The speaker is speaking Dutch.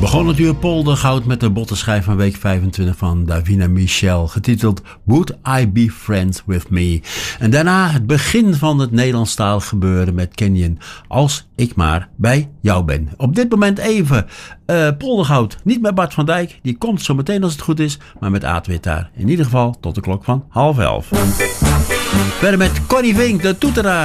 Begon het uur Poldergoud met de bottenschijf van week 25 van Davina Michel, getiteld Would I Be Friends With Me? En daarna het begin van het Nederlandstalig gebeuren met Canyon, Als ik maar bij jou ben. Op dit moment even Poldergoud, niet met Bart van Dijk, die komt zo meteen als het goed is, maar met Aad Wittaar. In ieder geval tot de klok van 10:30. Verder met Connie Vink, de toeteraar.